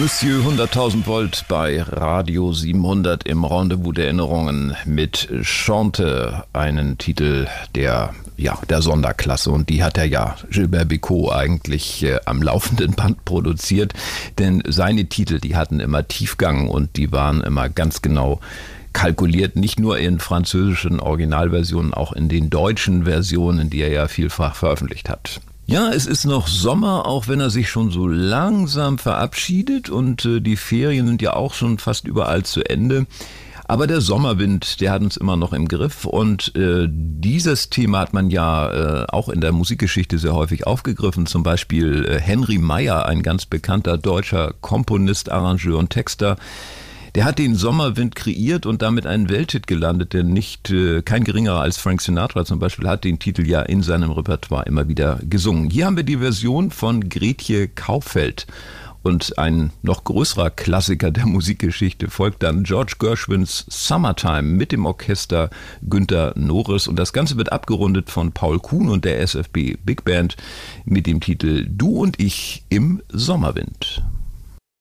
Monsieur 100.000 Volt bei Radio 700 im Rendezvous der Erinnerungen mit Chante, einen Titel der Sonderklasse, und die hat er ja, Gilbert Bécaud, eigentlich am laufenden Band produziert, denn seine Titel, die hatten immer Tiefgang und die waren immer ganz genau kalkuliert, nicht nur in französischen Originalversionen, auch in den deutschen Versionen, die er ja vielfach veröffentlicht hat. Ja, es ist noch Sommer, auch wenn er sich schon so langsam verabschiedet, und die Ferien sind ja auch schon fast überall zu Ende. Aber der Sommerwind, der hat uns immer noch im Griff, und dieses Thema hat man ja auch in der Musikgeschichte sehr häufig aufgegriffen. Zum Beispiel Henry Meyer, ein ganz bekannter deutscher Komponist, Arrangeur und Texter. Der hat den Sommerwind kreiert und damit einen Welthit gelandet, denn kein geringerer als Frank Sinatra zum Beispiel hat den Titel ja in seinem Repertoire immer wieder gesungen. Hier haben wir die Version von Gretje Kaufeld. Und ein noch größerer Klassiker der Musikgeschichte folgt dann, George Gershwins Summertime mit dem Orchester Günter Norris. Und das Ganze wird abgerundet von Paul Kuhn und der SFB Big Band mit dem Titel Du und ich im Sommerwind.